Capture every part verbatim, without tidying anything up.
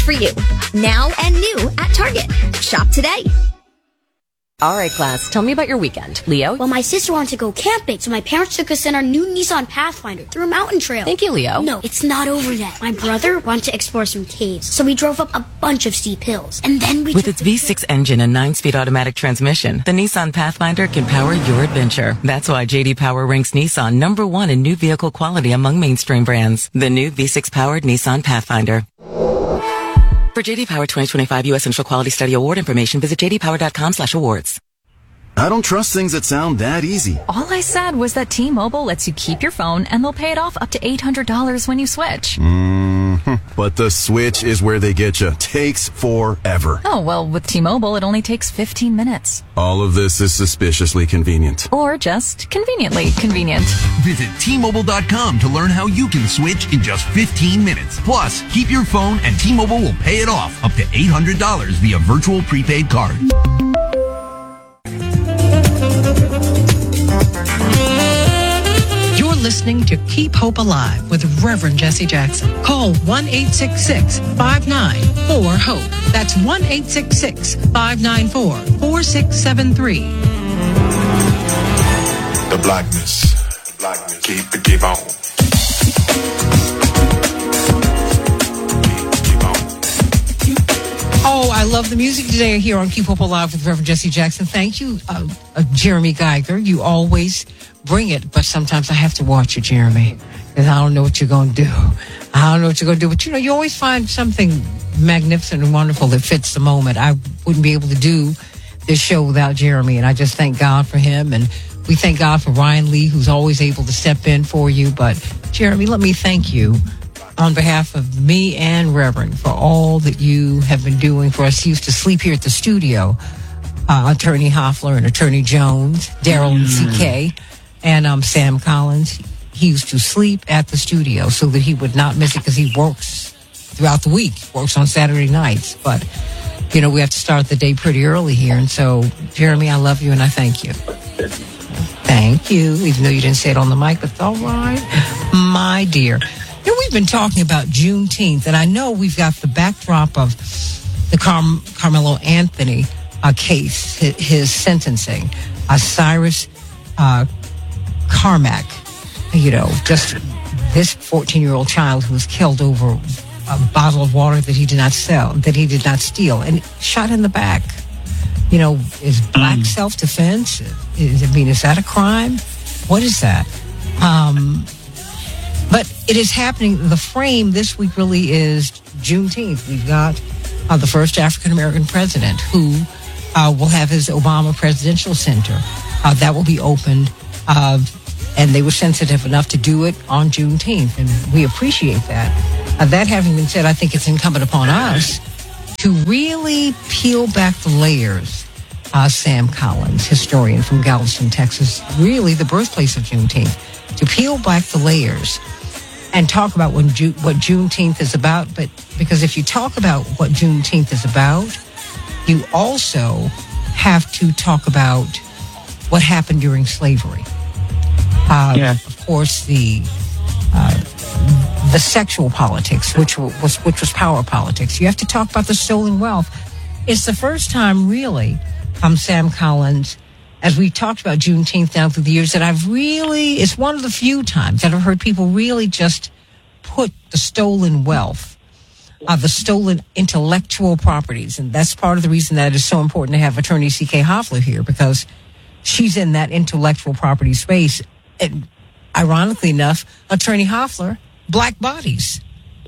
for you. Now and new at Target. Shop today. All right, class, tell me about your weekend. Leo? Well, my sister wanted to go camping, so my parents took us in our new Nissan Pathfinder through a mountain trail. Thank you, Leo. No, it's not over yet. My brother wanted to explore some caves, so we drove up a bunch of steep hills. And then we... With its V six engine and nine-speed automatic transmission, the Nissan Pathfinder can power your adventure. That's why J D Power ranks Nissan number one in new vehicle quality among mainstream brands. The new V six-powered Nissan Pathfinder. For J D Power twenty twenty-five U S Central Quality Study Award information, visit j d power dot com slash awards. I don't trust things that sound that easy. All I said was that T-Mobile lets you keep your phone and they'll pay it off up to eight hundred dollars when you switch. Mm-hmm. But the switch is where they get you. Takes forever. Oh, well, with T-Mobile, it only takes fifteen minutes. All of this is suspiciously convenient. Or just conveniently convenient. Visit T Mobile dot com to learn how you can switch in just fifteen minutes. Plus, keep your phone and T-Mobile will pay it off up to eight hundred dollars via virtual prepaid card. You're listening to Keep Hope Alive with Reverend Jesse Jackson. Call one eight six six, five nine four, HOPE. That's one eight six six, five nine four, four six seven three. The blackness, blackness, keep it, keep on. Oh, I love the music today here on Keep Hope Alive with Reverend Jesse Jackson. Thank you, uh, uh, Jeremy Geiger. You always bring it, but sometimes I have to watch you, Jeremy, because I don't know what you're going to do. I don't know what you're going to do, but you know, you always find something magnificent and wonderful that fits the moment. I wouldn't be able to do this show without Jeremy, and I just thank God for him, and we thank God for Ryan Lee, who's always able to step in for you. But Jeremy, let me thank you on behalf of me and Reverend for all that you have been doing for us. He used to sleep here at the studio, uh, Attorney Hoffler and Attorney Jones, Daryl and C K, and um, Sam Collins. He used to sleep at the studio so that he would not miss it because he works throughout the week, works on Saturday nights. But, you know, we have to start the day pretty early here. And so, Jeremy, I love you and I thank you. Thank you, even though you didn't say it on the mic, but it's all right. My dear. You know, we've been talking about Juneteenth, and I know we've got the backdrop of the Car- Carmelo Anthony uh, case, his, his sentencing. Uh, Cyrus uh, Carmack, you know, just this fourteen-year-old child who was killed over a bottle of water that he did not sell, that he did not steal, and shot in the back. You know, is black mm. self-defense? Is, I mean, is that a crime? What is that? Um... But it is happening. The frame this week really is Juneteenth. We've got uh, the first African-American president who uh, will have his Obama Presidential Center. Uh, that will be opened. Uh, and they were sensitive enough to do it on Juneteenth. And we appreciate that. Uh, that having been said, I think it's incumbent upon us to really peel back the layers. Uh, Sam Collins, historian from Galveston, Texas, really the birthplace of Juneteenth, to peel back the layers and talk about what, Ju- what Juneteenth is about. But because if you talk about what Juneteenth is about, you also have to talk about what happened during slavery. Uh, yeah. Of course, the uh, the sexual politics, which was which was power politics. You have to talk about the stolen wealth. It's the first time, really, um, Sam Collins, as we talked about Juneteenth down through the years, that I've really, it's one of the few times that I've heard people really just put the stolen wealth, uh, the stolen intellectual properties. And that's part of the reason that it is so important to have Attorney C K Hoffler here, because she's in that intellectual property space. And ironically enough, Attorney Hoffler, black bodies.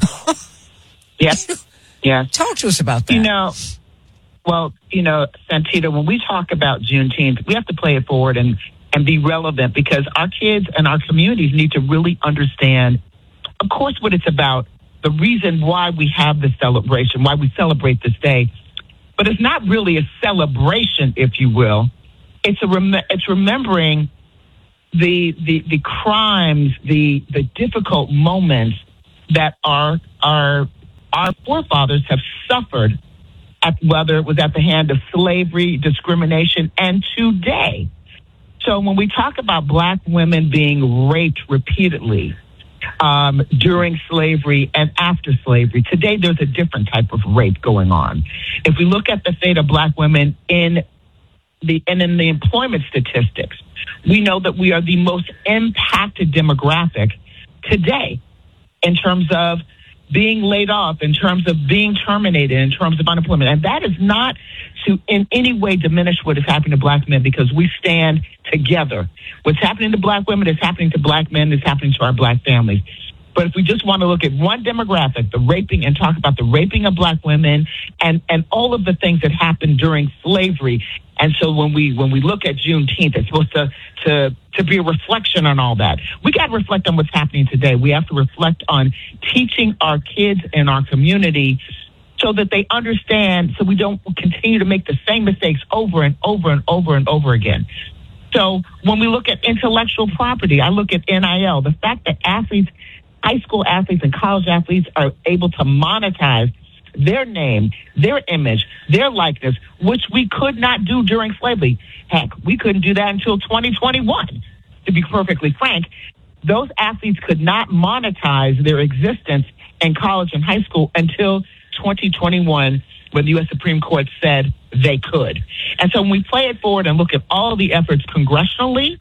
Yes. Yeah. Talk to us about that. You know, well, you know, Santita, when we talk about Juneteenth, we have to play it forward and, and be relevant, because our kids and our communities need to really understand, of course, what it's about, the reason why we have this celebration, why we celebrate this day. But it's not really a celebration, if you will. It's a rem- it's remembering the the the crimes, the the difficult moments that our our our forefathers have suffered, at, whether it was at the hand of slavery, discrimination, and today. So when we talk about black women being raped repeatedly, um, during slavery and after slavery. Today, there's a different type of rape going on. If we look at the fate of black women in the and in the employment statistics, we know that we are the most impacted demographic today in terms of being laid off, in terms of being terminated, in terms of unemployment. And that is not to in any way diminish what is happening to black men, because we stand together. What's happening to black women is happening to black men, is happening to our black families. But if we just want to look at one demographic, the raping, and talk about the raping of black women and, and all of the things that happened during slavery. And so when we when we look at Juneteenth, it's supposed to to to be a reflection on all that. We got to reflect on what's happening today. We have to reflect on teaching our kids in our community so that they understand, so we don't continue to make the same mistakes over and over and over and over again. So when we look at intellectual property, I look at N I L, the fact that athletes, high school athletes and college athletes are able to monetize their name, their image, their likeness, which we could not do during slavery. Heck, we couldn't do that until twenty twenty-one, to be perfectly frank. Those athletes could not monetize their existence in college and high school until twenty twenty-one, when the U S Supreme Court said they could. And so when we play it forward and look at all the efforts congressionally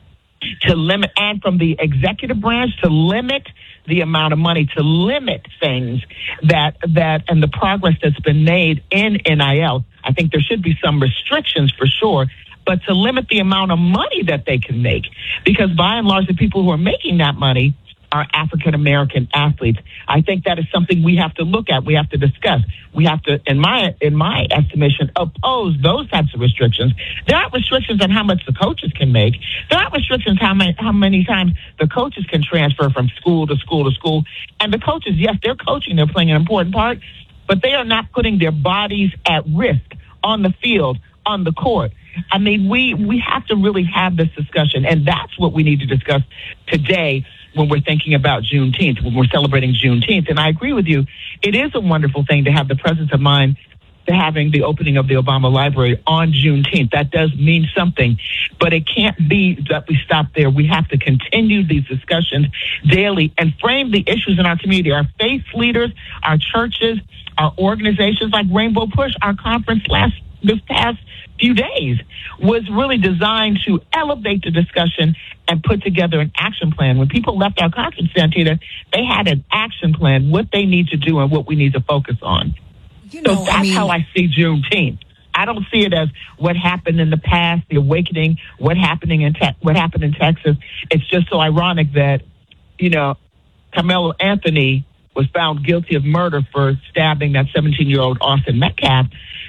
to limit, and from the executive branch to limit the amount of money, to limit things that, that, and the progress that's been made in N I L, I think there should be some restrictions for sure, but to limit the amount of money that they can make, because by and large, the people who are making that money are African-American athletes. I think that is something we have to look at. We have to discuss. We have to, in my in my estimation, oppose those types of restrictions. There aren't restrictions on how much the coaches can make. There aren't restrictions how many, how many times the coaches can transfer from school to school to school. And the coaches, yes, they're coaching. They're playing an important part, but they are not putting their bodies at risk on the field, on the court. I mean, we, we have to really have this discussion, and that's what we need to discuss today when we're thinking about Juneteenth, when we're celebrating Juneteenth. And I agree with you. It is a wonderful thing to have the presence of mind to having the opening of the Obama Library on Juneteenth. That does mean something, but it can't be that we stop there. We have to continue these discussions daily and frame the issues in our community. Our faith leaders, our churches, our organizations like Rainbow Push, our conference last this past few days was really designed to elevate the discussion and put together an action plan. When people left our conference, Santita, they had an action plan, what they need to do and what we need to focus on. You know, so that's I mean, how I see Juneteenth. I don't see it as what happened in the past, the awakening, what happening in te- what happened in Texas. It's just so ironic that, you know, Carmelo Anthony was found guilty of murder for stabbing that seventeen-year-old Austin Metcalf,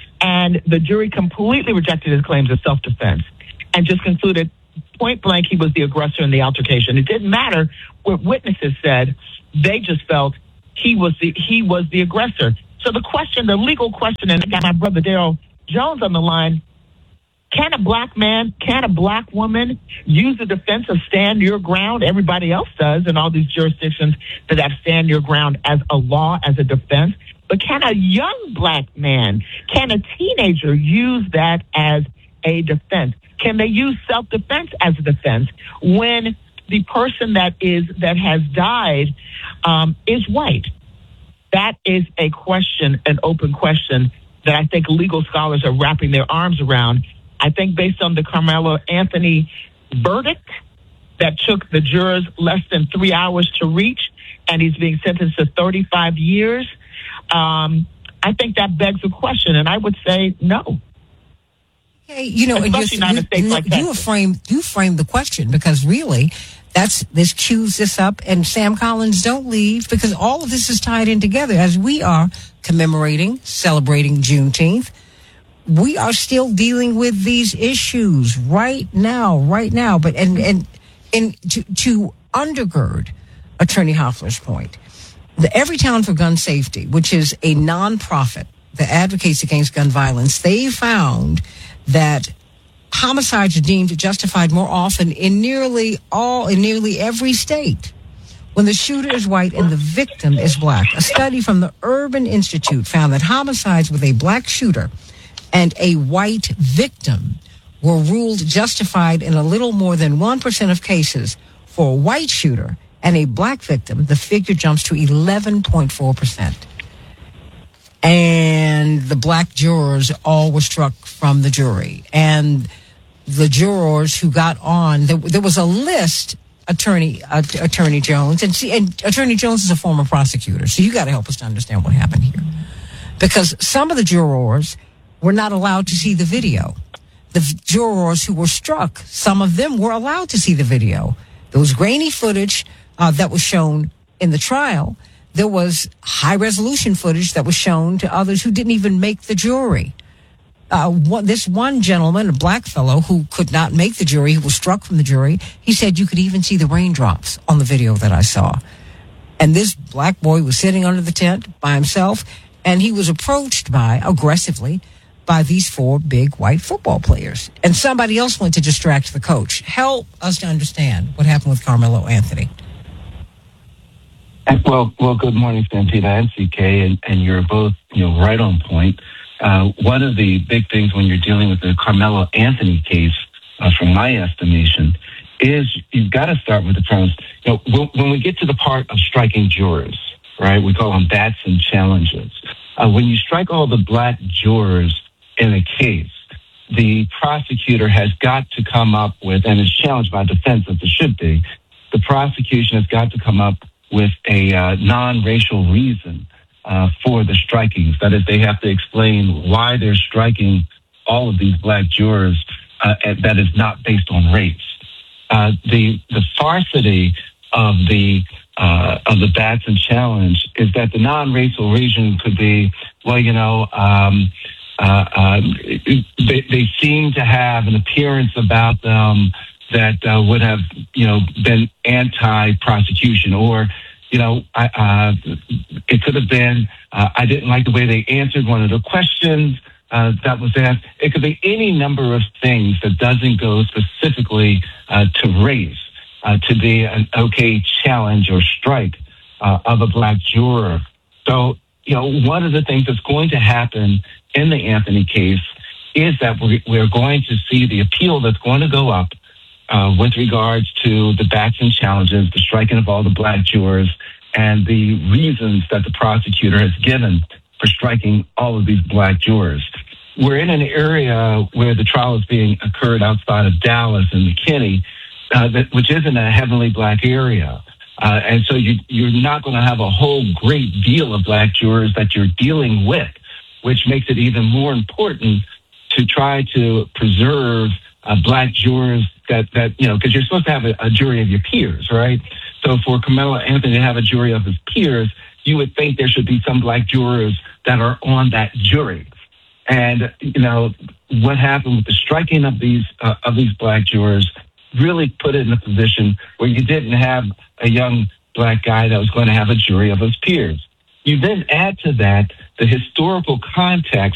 and the jury completely rejected his claims of self-defense and just concluded point blank he was the aggressor in the altercation. It didn't matter what witnesses said; they just felt he was the he was the aggressor. So the question, the legal question, and I got my brother Daryl Jones on the line: Can a black man, can a black woman use the defense of stand your ground? Everybody else does in all these jurisdictions that have stand your ground as a law, as a defense. But can a young black man, can a teenager use that as a defense? Can they use self-defense as a defense when the person that is that has died um, is white? That is a question, an open question that I think legal scholars are wrapping their arms around. I think based on the Carmelo Anthony verdict that took the jurors less than three hours to reach, and he's being sentenced to thirty-five years, um, I think that begs a question, and I would say no. Hey, you know, and Especially not in states you, like you Texas. frame you frame the question, because really, that's this cues this up. And Sam Collins, don't leave, because all of this is tied in together as we are commemorating, celebrating Juneteenth. We are still dealing with these issues right now, right now. But and and and to to undergird Attorney Hoffler's point, the Everytown for Gun Safety, which is a nonprofit that advocates against gun violence, they found that homicides are deemed justified more often in nearly all, in nearly every state when the shooter is white and the victim is black. A study from the Urban Institute found that homicides with a black shooter and a white victim were ruled justified in a little more than one percent of cases for a white shooter and a black victim, the figure jumps to eleven point four percent. And the black jurors all were struck from the jury. And the jurors who got on, there, there was a list, Attorney uh, Attorney Jones, and, see, and Attorney Jones is a former prosecutor, so you got to help us to understand what happened here. Because some of the jurors were not allowed to see the video. The jurors who were struck, some of them were allowed to see the video. There was grainy footage uh, that was shown in the trial. There was high-resolution footage that was shown to others who didn't even make the jury. Uh, one, this one gentleman, a black fellow who could not make the jury, who was struck from the jury, he said you could even see the raindrops on the video that I saw. And this black boy was sitting under the tent by himself, and he was approached by, aggressively, by these four big white football players. And somebody else went to distract the coach. Help us to understand what happened with Carmelo Anthony. Well, well, good morning, Santita and C K, and, and you're both, you know, right on point. Uh, one of the big things when you're dealing with the Carmelo Anthony case, uh, from my estimation, is you've got to start with the premise. You know, when, when we get to the part of striking jurors, right, we call them bats and challenges. Uh, when you strike all the black jurors in a case, the prosecutor has got to come up with, and is challenged by defense as it should be, the prosecution has got to come up with a uh, non-racial reason uh, for the strikings. That is, they have to explain why they're striking all of these black jurors uh, that is not based on race. Uh, the the farcity of the uh, of the Batson challenge is that the non-racial reason could be, well, you know, um, uh, uh, they, they seem to have an appearance about them that uh, would have, you know, been anti-prosecution, or, you know, I, uh, it could have been, uh, I didn't like the way they answered one of the questions uh, that was asked. It could be any number of things that doesn't go specifically uh, to race uh, to be an okay challenge or strike uh, of a black juror. So, you know, one of the things that's going to happen in the Anthony case is that we're, we're going to see the appeal that's going to go up Uh, with regards to the Batson challenges, the striking of all the black jurors, and the reasons that the prosecutor has given for striking all of these black jurors. We're in an area where the trial is being occurred outside of Dallas and McKinney, uh, that, which isn't a heavily black area. Uh, and so you, you're not going to have a whole great deal of black jurors that you're dealing with, which makes it even more important to try to preserve uh, black jurors that, that, you know, because you're supposed to have a, a jury of your peers, right? So for Carmelo Anthony to have a jury of his peers, you would think there should be some black jurors that are on that jury. And, you know, what happened with the striking of these, uh, of these black jurors really put it in a position where you didn't have a young black guy that was going to have a jury of his peers. You then add to that the historical context